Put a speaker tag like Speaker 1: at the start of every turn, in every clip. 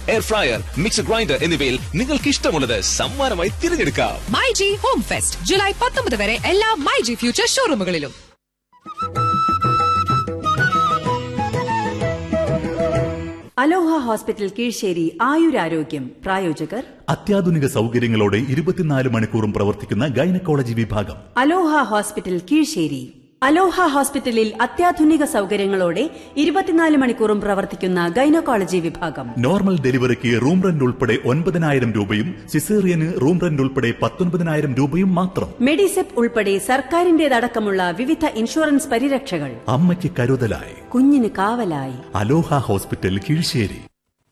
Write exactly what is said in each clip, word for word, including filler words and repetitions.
Speaker 1: Air fryer, mixer grinder എന്നിവയിൽ നിങ്ങൾക്ക് ഇഷ്ടമുള്ളത് സമ്മാനമായി തിരഞ്ഞെടുക്കാം.
Speaker 2: മൈജി ഹോം ഫെസ്റ്റ് ജൂലൈ പത്തൊമ്പത് വരെ എല്ലാ മൈജി ഫ്യൂച്ചർ ഷോറൂമുകളിലും.
Speaker 3: അലോഹ ഹോസ്പിറ്റൽ കീഴ്ശേരി ആയുരാരോഗ്യം പ്രായോജകർ
Speaker 4: അത്യാധുനിക സൗകര്യങ്ങളോടെ ഇരുപത്തിനാല് മണിക്കൂറും പ്രവർത്തിക്കുന്ന ഗൈനക്കോളജി വിഭാഗം.
Speaker 3: അലോഹ ഹോസ്പിറ്റൽ കീഴ്ശേരി. അലോഹ ഹോസ്പിറ്റലിൽ അത്യാധുനിക സൗകര്യങ്ങളോടെ ഇരുപത്തിനാല് മണിക്കൂറും പ്രവർത്തിക്കുന്ന ഗൈനക്കോളജി വിഭാഗം.
Speaker 4: നോർമൽ ഡെലിവറിക്ക് റൂം റെന്റ് ഉൾപ്പെടെ ഒൻപതിനായിരം രൂപയും സിസേറിയന് റൂം റെന്റ് ഉൾപ്പെടെ പത്തൊൻപതിനായിരം രൂപയും മാത്രം.
Speaker 3: മെഡിസെപ് ഉൾപ്പെടെ സർക്കാരിന്റേതടക്കമുള്ള വിവിധ ഇൻഷുറൻസ് പരിരക്ഷകൾ.
Speaker 4: അമ്മയ്ക്ക് കരുതലായി,
Speaker 3: കുഞ്ഞിന് കാവലായി.
Speaker 4: അലോഹ ഹോസ്പിറ്റൽ കീഴ്ശേരി.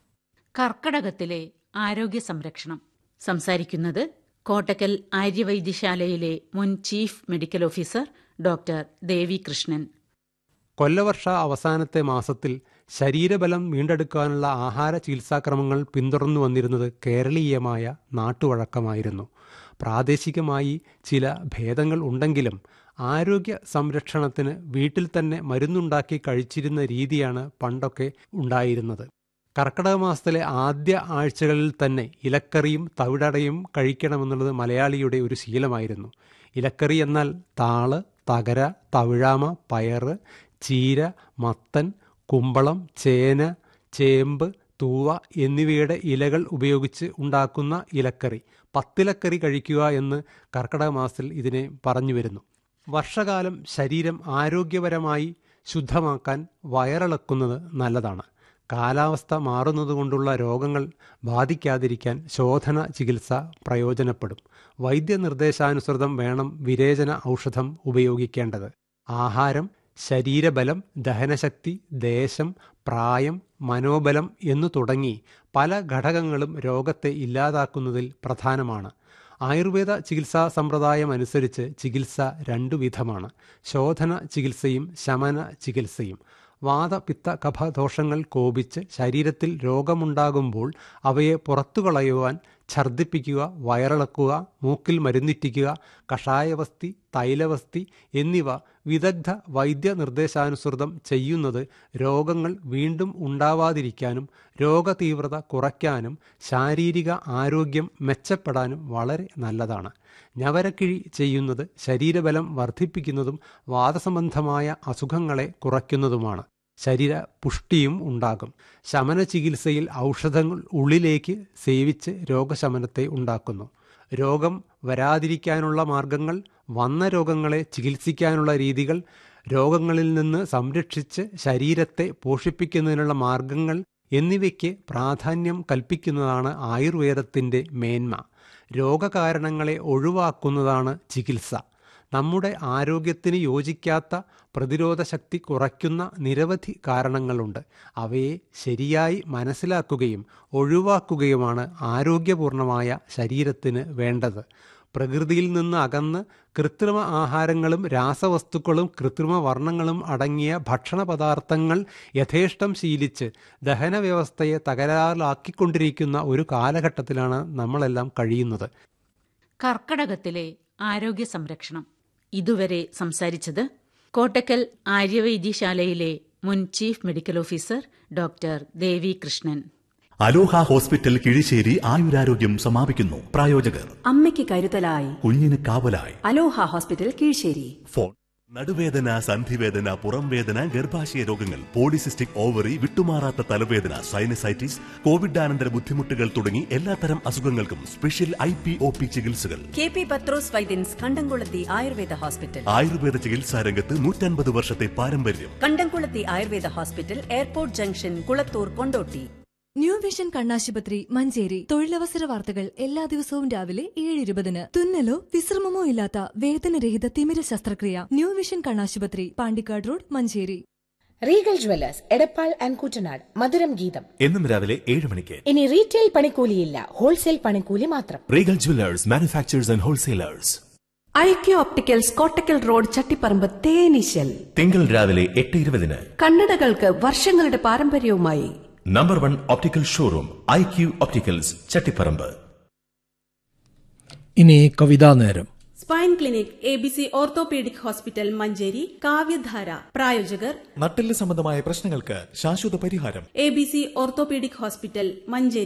Speaker 5: കർക്കടകത്തിലെ ആരോഗ്യ സംരക്ഷണം സംസാരിക്കുന്നത് കോട്ടക്കൽ ആര്യവൈദ്യശാലയിലെ മുൻ ചീഫ് മെഡിക്കൽ ഓഫീസർ ഡോക്ടർ ദേവി കൃഷ്ണൻ.
Speaker 6: കൊല്ലവർഷ അവസാനത്തെ മാസത്തിൽ ശരീരബലം വീണ്ടെടുക്കാനുള്ള ആഹാര ചികിത്സാക്രമങ്ങൾ പിന്തുടർന്നു വന്നിരുന്നത് കേരളീയമായ നാട്ടുവഴക്കമായിരുന്നു. പ്രാദേശികമായി ചില ഭേദങ്ങൾ ഉണ്ടെങ്കിലും ആരോഗ്യ സംരക്ഷണത്തിന് വീട്ടിൽ തന്നെ മരുന്നുണ്ടാക്കി കഴിച്ചിരുന്ന രീതിയാണ് പണ്ടൊക്കെ ഉണ്ടായിരുന്നത്. കർക്കിടക മാസത്തിലെ ആദ്യ ആഴ്ചകളിൽ തന്നെ ഇലക്കറിയും തവിടടയും കഴിക്കണമെന്നുള്ളത് മലയാളിയുടെ ഒരു ശീലമായിരുന്നു. ഇലക്കറി എന്നാൽ താള്, തകര, തവിഴാമ, പയറ്, ചീര, മത്തൻ, കുമ്പളം, ചേന, ചേമ്പ്, തൂവ എന്നിവയുടെ ഇലകൾ ഉപയോഗിച്ച് ഉണ്ടാക്കുന്ന ഇലക്കറി. പത്തിലക്കറി കഴിക്കുക എന്ന് കർക്കിടക മാസത്തിൽ ഇതിനെ പറഞ്ഞു വരുന്നു. വർഷകാലം ശരീരം ആരോഗ്യപരമായി ശുദ്ധമാക്കാൻ വയറിളക്കുന്നത് നല്ലതാണ്. കാലാവസ്ഥ മാറുന്നതുകൊണ്ടുള്ള രോഗങ്ങൾ ബാധിക്കാതിരിക്കാൻ ശോധന ചികിത്സ പ്രയോജനപ്പെടും. വൈദ്യനിർദ്ദേശാനുസൃതം വേണം വിരേചന ഔഷധം ഉപയോഗിക്കേണ്ടത്. ആഹാരം, ശരീരബലം, ദഹനശക്തി, ദേശം, പ്രായം, മനോബലം എന്നു തുടങ്ങി പല ഘടകങ്ങളും രോഗത്തെ ഇല്ലാതാക്കുന്നതിൽ പ്രധാനമാണ്. ആയുർവേദ ചികിത്സാ സമ്പ്രദായം അനുസരിച്ച് ചികിത്സ രണ്ടു വിധമാണ്: ശോധന ചികിത്സയും ശമന ചികിത്സയും. വാതപിത്ത കഫദോഷങ്ങൾ കോപിച്ച് ശരീരത്തിൽ രോഗമുണ്ടാകുമ്പോൾ അവയെ പുറത്തുകളയുവാൻ ഛർദ്ദിപ്പിക്കുക, വയറിളക്കുക, മൂക്കിൽ മരുന്നിറ്റിക്കുക, കഷായവസ്തി, തൈലവസ്തി എന്നിവ വിദഗ്ധ വൈദ്യനിർദ്ദേശാനുസൃതം ചെയ്യുന്നത് രോഗങ്ങൾ വീണ്ടും ഉണ്ടാവാതിരിക്കാനും രോഗതീവ്രത കുറയ്ക്കാനും ശാരീരിക ആരോഗ്യം മെച്ചപ്പെടാനും വളരെ നല്ലതാണ്. ഞവരക്കിഴി ചെയ്യുന്നത് ശരീരബലം വർദ്ധിപ്പിക്കുന്നതും വാതസംബന്ധമായ അസുഖങ്ങളെ കുറയ്ക്കുന്നതുമാണ്. ശരീര പുഷ്ടിയും ഉണ്ടാകും. ശമന ചികിത്സയിൽ ഔഷധങ്ങൾ ഉള്ളിലേക്ക് സേവിച്ച് രോഗശമനത്തെ ഉണ്ടാക്കുന്നു. രോഗം വരാതിരിക്കാനുള്ള മാർഗങ്ങൾ, വന്ന രോഗങ്ങളെ ചികിത്സിക്കാനുള്ള രീതികൾ, രോഗങ്ങളിൽ നിന്ന് സംരക്ഷിച്ച് ശരീരത്തെ പോഷിപ്പിക്കുന്നതിനുള്ള മാർഗങ്ങൾ എന്നിവയ്ക്ക് പ്രാധാന്യം കൽപ്പിക്കുന്നതാണ് ആയുർവേദത്തിൻ്റെ മേന്മ. രോഗകാരണങ്ങളെ ഒഴിവാക്കുന്നതാണ് ചികിത്സ. നമ്മുടെ ആരോഗ്യത്തിന് യോജിക്കാത്ത പ്രതിരോധശക്തി കുറയ്ക്കുന്ന നിരവധി കാരണങ്ങളുണ്ട്. അവയെ ശരിയായി മനസ്സിലാക്കുകയും ഒഴിവാക്കുകയുമാണ് ആരോഗ്യപൂർണമായ ശരീരത്തിന് വേണ്ടത്. പ്രകൃതിയിൽ നിന്ന് അകന്ന് കൃത്രിമ ആഹാരങ്ങളും രാസവസ്തുക്കളും കൃത്രിമ വർണ്ണങ്ങളും അടങ്ങിയ ഭക്ഷണ പദാർത്ഥങ്ങൾ യഥേഷ്ടം ശീലിച്ച് ദഹന വ്യവസ്ഥയെ തകരാറിലാക്കിക്കൊണ്ടിരിക്കുന്ന ഒരു കാലഘട്ടത്തിലാണ് നമ്മളെല്ലാം കഴിയുന്നത്.
Speaker 5: കർക്കടകത്തിലെ ആരോഗ്യ സംരക്ഷണം ഇതുവരെ സംസാരിച്ചത് കോട്ടക്കൽ ആര്യവൈദ്യശാലയിലെ മുൻ ചീഫ് മെഡിക്കൽ ഓഫീസർ ഡോക്ടർ ദേവി കൃഷ്ണൻ.
Speaker 4: അലോഹ ഹോസ്പിറ്റൽ കിഴിശ്ശേരി ആയുരാരോഗ്യം സമാപിക്കുന്നു. പ്രായോജകർ
Speaker 3: അമ്മയ്ക്ക് കരുതലായി,
Speaker 4: കുഞ്ഞിന് കാവലായി.
Speaker 3: അലോഹ ഹോസ്പിറ്റൽ കീഴ്ശേരി.
Speaker 4: ഫോൺ നടുവേദന, സന്ധിവേദന, പുറംവേദന, ഗർഭാശയ രോഗങ്ങൾ, പോളിസിസ്റ്റിക് ഓവറി, വിട്ടുമാറാത്ത തലവേദന, സൈനസൈറ്റിസ്, കോവിഡാനന്തര ബുദ്ധിമുട്ടുകൾ തുടങ്ങി എല്ലാത്തരം അസുഖങ്ങൾക്കും special I P O P ചികിത്സകൾ.
Speaker 3: കെ പി പത്രോസ് വൈദ്യൻസ് കണ്ടംകുളത്തി ആയുർവേദ ഹോസ്പിറ്റൽ.
Speaker 4: ആയുർവേദ ചികിത്സാ രംഗത്ത് നൂറ്റൻപത് വർഷത്തെ പാരമ്പര്യം.
Speaker 3: കണ്ടംകുളത്തി Ayurveda hospital, airport junction, Kulathur, Kondotty.
Speaker 7: New vision കണ്ണാശുപത്രി മഞ്ചേരി. തൊഴിലവസര വാർത്തകൾ എല്ലാ ദിവസവും രാവിലെ ഏഴ് ഇരുപതിന്. തുന്നലോ വിശ്രമമോ ഇല്ലാത്ത വേദനരഹിത തിമിര ശസ്ത്രക്രിയ. ന്യൂ വിഷൻ കണ്ണാശുപത്രി, Pandikkad road, Manjeri.
Speaker 8: Regal Jewellers Edappal and Kuttanad. മധുരം ഗീതം
Speaker 9: എന്നും രാവിലെ ഏഴ് മണിക്ക്.
Speaker 8: ഇനി റീറ്റെയിൽ പണിക്കൂലിയില്ല, ഹോൾസെയിൽ പണിക്കൂലി മാത്രം.
Speaker 9: Regal Jewellers, manufacturers and wholesalers.
Speaker 10: IQ opticals, Kottakkal road, Chattiparamba, തേനീശൽ.
Speaker 9: തിങ്കൾ രാവിലെ എട്ട് ഇരുപതിന്.
Speaker 10: കണ്ണടകൾക്ക് വർഷങ്ങളുടെ പാരമ്പര്യവുമായി
Speaker 9: number one optical showroom IQ opticals, Chattiparamba.
Speaker 11: ഇനി കവിതാ നേരം.
Speaker 12: Spine clinic, A B C orthopaedic hospital, Manjeri. കാവ്യധാര പ്രായോജകർ
Speaker 13: നട്ടെല്ല് സംബന്ധമായ പ്രശ്നങ്ങൾക്ക് ശാശ്വത പരിഹാരം.
Speaker 12: A B C orthopaedic hospital, Manjeri.